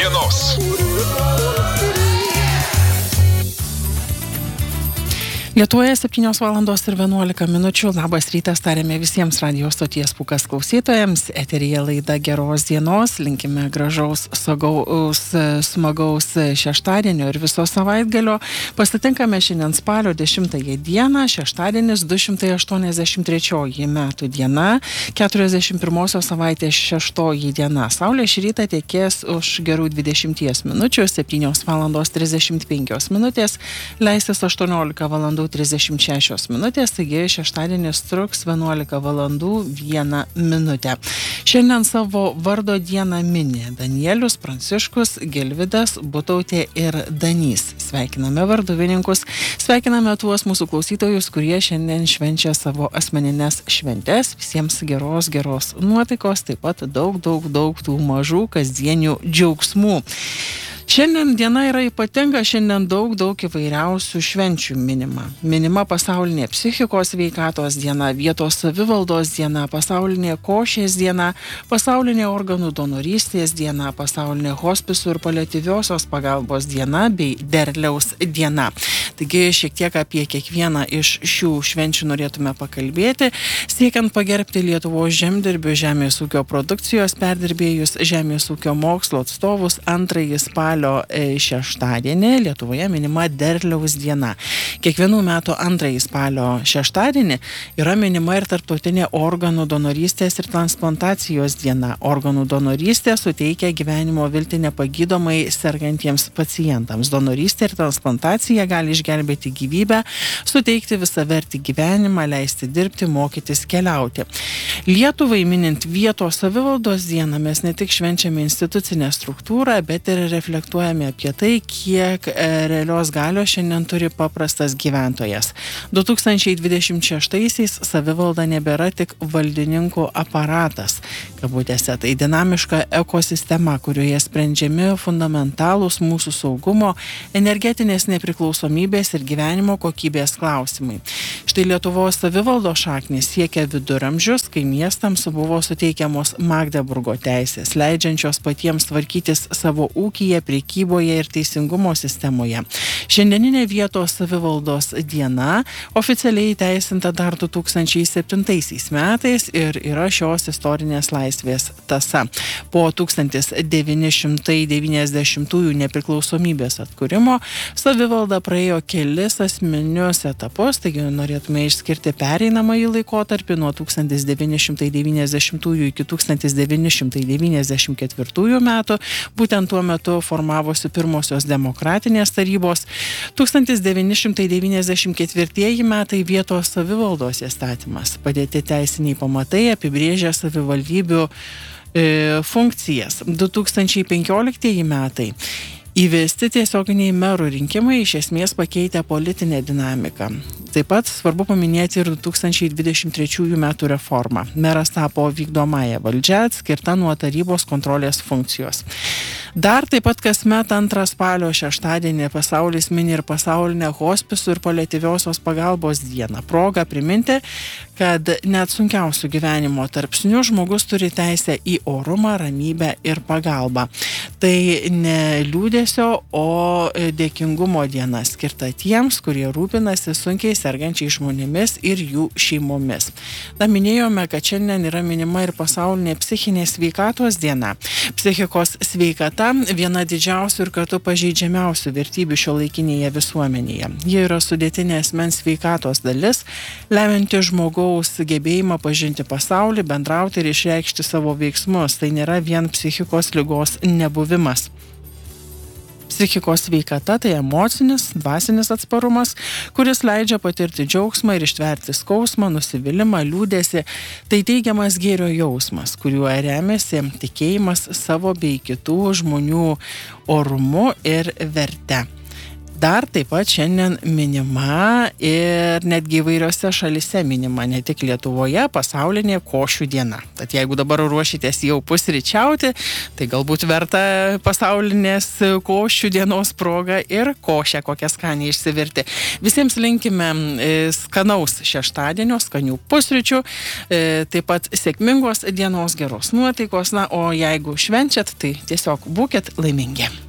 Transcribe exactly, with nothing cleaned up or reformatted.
dienos. Lietuvoje septynios valandos ir vienuolika minučių. Labas rytas tariame visiems radio stoties Pūkas klausytojams. Eteryje laida Geros dienos. Linkime gražaus, saugaus, smagaus šeštadienio ir viso savaitgalio. Pasitinkame šiandien spalio dešimtąją dieną. Šeštadienis du šimtai aštuoniasdešimt trečioji metų diena. keturiasdešimt pirmosios savaitės šeštoji diena. Saulė šį rytą tekės už gerų dvidešimties minučių. septynios valandos trisdešimt penkios minutės. Leisis aštuoniolika valandų trisdešimt šešios minutės, taigi šeštadienis truks vienuolika valandų vieną minutę. Šiandien savo vardo dieną mini Danielius, Pranciškus, Gilvidas, Butautė ir Danys. Sveikiname varduvininkus, sveikiname tuos mūsų klausytojus, kurie šiandien švenčia savo asmeninės šventes. Visiems geros, geros nuotaikos, taip pat daug, daug, daug tų mažų kasdienių džiaugsmų. Šiandien diena yra ypatinga, šiandien daug, daug įvairiausių švenčių minima. Minima pasaulinė psichikos sveikatos diena, vietos savivaldos diena, pasaulinė košės diena, pasaulinė organų donorystės diena, pasaulinė hospisų ir paliatyviosios pagalbos diena bei derliaus diena. Taigi šiek tiek apie kiekvieną iš šių švenčių norėtume pakalbėti, siekiant pagerbti Lietuvos žemdirbių, žemės ūkio produkcijos perdirbėjus, žemės ūkio mokslo atstovus. Antrąjį spalio šeštadienį Lietuvoje minima derliaus diena. Kiekvienų metų antrąjį spalio šeštadienį yra minima ir tarptautinė organų donorystės ir transplantacijos diena. Organų donorystė suteikia gyvenimo viltį nepagydomai sergantiems pacientams. Donorystė ir transplantacija gali išgelbėti gyvybę, suteikti visavertį gyvenimą, leisti dirbti, mokytis, keliauti. Lietuvai minint vietos savivaldos dieną mes ne tik švenčiame institucinę struktūrą, bet ir reflektuojame apie tai, kiek realios galios šiandien turi paprastas gyventojas. du tūkstančiai dvidešimt šeštaisiais savivalda nebėra tik valdininkų aparatas. Kabutėse tai dinamiška ekosistema, kurioje sprendžiami fundamentalūs mūsų saugumo, energetinės nepriklausomybės ir gyvenimo kokybės klausimai. Štai Lietuvos savivaldos šaknys siekia viduramžius, kai miestams buvo suteikiamos Magdeburgo teisės, leidžiančios patiems tvarkytis savo ūkyje, prekyboje ir teisingumo sistemoje. Šiandieninė vietos savivaldos diena oficialiai įteisinta dar du tūkstančiai septintaisiais metais ir yra šios istorinės laisvės tąsa. Po tūkstantis devyni šimtai devyniasdešimtųjų nepriklausomybės atkūrimo savivalda praėjo kelis asmeninius etapus, taigi norėtume išskirti pereinamąjį laikotarpį nuo tūkstantis devyni šimtai devyniasdešimtųjų iki tūkstantis devyni šimtai devyniasdešimt ketvirtųjų metų. Būtent tuo metu formavosi pirmosios demokratinės tarybos. tūkstantis devyni šimtai devyniasdešimt ketvirtieji metai vietos savivaldos įstatymas. Padėti teisiniai pamatai apibrėžia savivaldybių e, funkcijas. du tūkstančiai penkioliktieji metai. Įvesti tiesioginiai merų rinkimai iš esmės pakeitė politinę dinamiką. Taip pat svarbu paminėti ir du tūkstančiai dvidešimt trečiųjų metų reformą. Meras tapo vykdomąja valdžia, atskirta nuo tarybos kontrolės funkcijos. Dar taip pat kasmet antrą spalio šeštadienį pasaulis mini ir pasaulinę hospisų ir paliatyviosios pagalbos dieną. Proga priminti, kad net sunkiausių gyvenimo tarpsnių žmogus turi teisę į orumą, ramybę ir pagalbą. Tai ne liūdesio, o dėkingumo diena skirta tiems, kurie rūpinasi sunkiai sergančiais žmonėmis ir jų šeimomis. Na, minėjome, kad šiandien yra minima ir pasaulinė psichinės sveikatos diena. Psichikos sveikata viena didžiausių ir kartu pažeidžiamiausių vertybių šiuolaikinėje visuomenėje. Ji yra sudėtinė asmens sveikatos dalis, lemianti žmogaus gebėjimą pažinti pasaulį, bendrauti ir išreikšti savo veiksmus. Tai nėra vien psichikos ligos nebuvimas. Psichikos sveikata tai emocinis, dvasinis atsparumas, kuris leidžia patirti džiaugsmą ir ištverti skausmą, nusivylimą, liūdesį. Tai teigiamas gėrio jausmas, kuriuo remiasi tikėjimas savo bei kitų žmonių orumu ir verte. dar taip pat šiandien minima ir netgi įvairiose šalise minima, ne tik Lietuvoje, pasaulinė košių diena. Tad jeigu dabar ruošitės jau pusryčiauti, tai galbūt verta pasaulinės košių dienos proga ir košę kokią skaniai išsivirti. Visiems linkime skanaus šeštadienio, skanių pusryčių, taip pat sėkmingos dienos, geros nuotaikos, na, o jeigu švenčiat, tai tiesiog būkit laimingi.